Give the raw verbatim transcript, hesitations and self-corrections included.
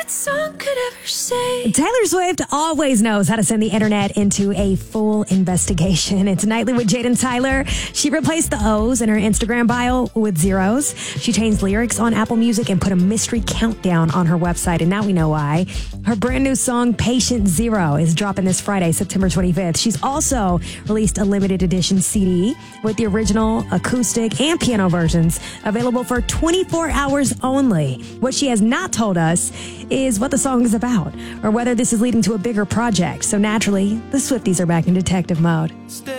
that song could ever say. Taylor Swift always knows how to send the internet into a full investigation. It's Nightly with Jaden Tyler. She replaced the O's in her Instagram bio with zeros. She changed lyrics on Apple Music and put a mystery countdown on her website, and now we know why. Her brand new song, Patient Zero, is dropping this Friday, September twenty-fifth. She's also released a limited edition C D with the original, acoustic, and piano versions available for twenty-four hours only. What she has not told us is what the song is about or whether this is leading to a bigger project. So naturally, the Swifties are back in detective mode.